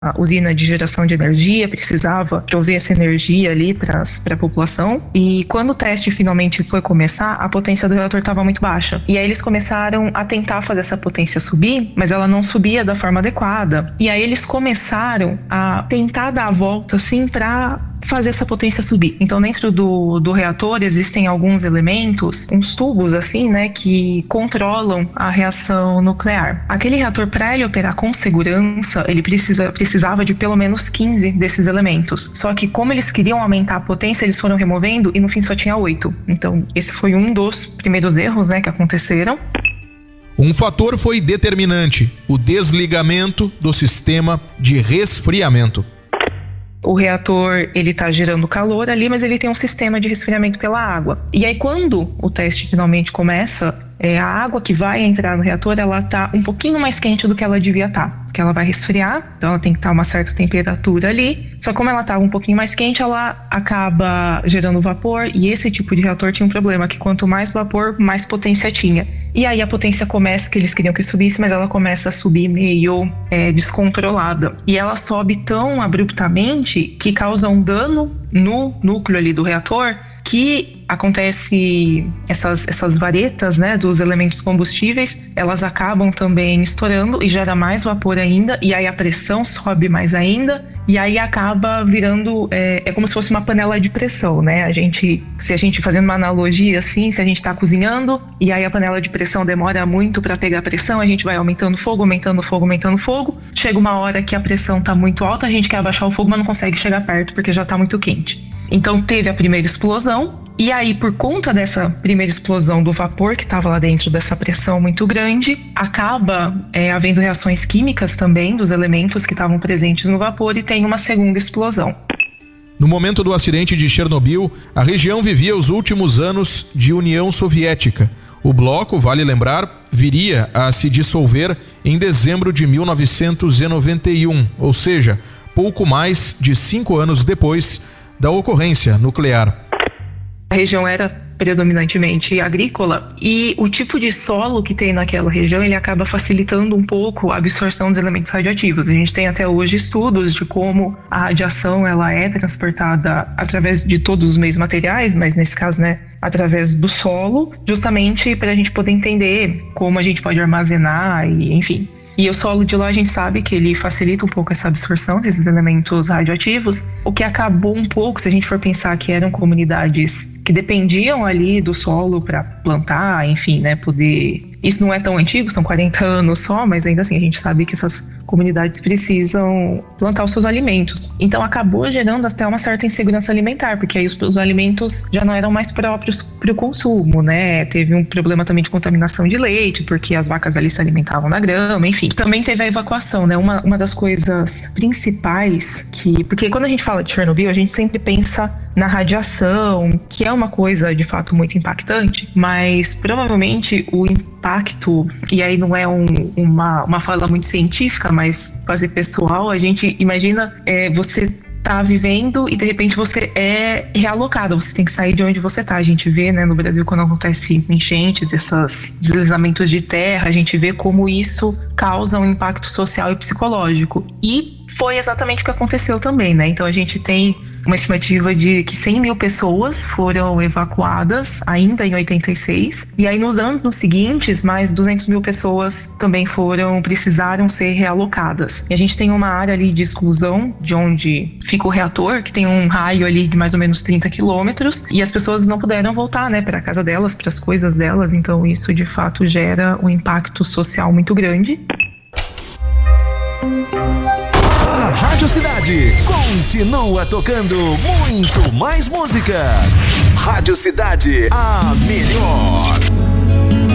usina de geração de energia, precisava prover essa energia ali para a população. E quando o teste finalmente foi começar, a potência do reator estava muito baixa. E aí eles começaram a tentar fazer essa potência subir, mas ela não subia da forma adequada. E aí eles começaram a tentar dar a volta assim para fazer essa potência subir. Então, dentro do reator existem alguns elementos, uns tubos assim, né, que controlam a reação nuclear. Aquele reator, para ele operar com segurança, ele precisava de pelo menos 15 desses elementos. Só que como eles queriam aumentar a potência, eles foram removendo e no fim só tinha 8. Então, esse foi um dos primeiros erros, né, que aconteceram. Um fator foi determinante: o desligamento do sistema de resfriamento. O reator, ele tá gerando calor ali, mas ele tem um sistema de resfriamento pela água. E aí, quando o teste finalmente começa, a água que vai entrar no reator, ela tá um pouquinho mais quente do que ela devia estar. Porque ela vai resfriar, então ela tem que estar uma certa temperatura ali. Só como ela estava um pouquinho mais quente, ela acaba gerando vapor. E esse tipo de reator tinha um problema, que quanto mais vapor, mais potência tinha. E aí a potência começa, que eles queriam que subisse, mas ela começa a subir meio descontrolada. E ela sobe tão abruptamente que causa um dano no núcleo ali do reator, que acontece essas varetas, né, dos elementos combustíveis, elas acabam também estourando e gera mais vapor ainda, e aí a pressão sobe mais ainda, e aí acaba virando, é como se fosse uma panela de pressão, né? Se a gente fazendo uma analogia assim, se a gente está cozinhando, e aí a panela de pressão demora muito para pegar a pressão, a gente vai aumentando o fogo, aumentando o fogo, aumentando o fogo, chega uma hora que a pressão está muito alta, a gente quer abaixar o fogo, mas não consegue chegar perto porque já está muito quente. Então teve a primeira explosão, e aí por conta dessa primeira explosão do vapor que estava lá dentro dessa pressão muito grande, acaba havendo reações químicas também dos elementos que estavam presentes no vapor e tem uma segunda explosão. No momento do acidente de Chernobyl, a região vivia os últimos anos de União Soviética. O bloco, vale lembrar, viria a se dissolver em dezembro de 1991, ou seja, pouco mais de 5 anos depois da ocorrência nuclear. A região era predominantemente agrícola e o tipo de solo que tem naquela região, ele acaba facilitando um pouco a absorção dos elementos radioativos. A gente tem até hoje estudos de como a radiação ela é transportada através de todos os meios materiais, mas nesse caso, né, através do solo, justamente para a gente poder entender como a gente pode armazenar e enfim. E o solo de lá a gente sabe que ele facilita um pouco essa absorção desses elementos radioativos, o que acabou um pouco, se a gente for pensar que eram comunidades que dependiam ali do solo para plantar, enfim, né, poder... Isso não é tão antigo, são 40 anos só, mas ainda assim a gente sabe que essas comunidades precisam plantar os seus alimentos. Então acabou gerando até uma certa insegurança alimentar, porque aí os alimentos já não eram mais próprios para o consumo, né? Teve um problema também de contaminação de leite, porque as vacas ali se alimentavam na grama, enfim. Também teve a evacuação, né? Uma das coisas principais porque quando a gente fala de Chernobyl, a gente sempre pensa na radiação, que é uma coisa de fato muito impactante, mas provavelmente o impacto, e aí não é uma fala muito científica, mas fazer pessoal, a gente imagina você tá vivendo e de repente você é realocado, você tem que sair de onde você tá. A gente vê, né, no Brasil, quando acontece enchentes, esses deslizamentos de terra, a gente vê como isso causa um impacto social e psicológico. E foi exatamente o que aconteceu também, né? Então a gente tem uma estimativa de que 100 mil pessoas foram evacuadas ainda em 86, e aí nos anos seguintes mais 200 mil pessoas também precisaram ser realocadas. E a gente tem uma área ali de exclusão de onde fica o reator, que tem um raio ali de mais ou menos 30 quilômetros, e as pessoas não puderam voltar, né, para a casa delas, para as coisas delas, então isso de fato gera um impacto social muito grande. Rádio Cidade continua tocando muito mais músicas. Rádio Cidade, a melhor.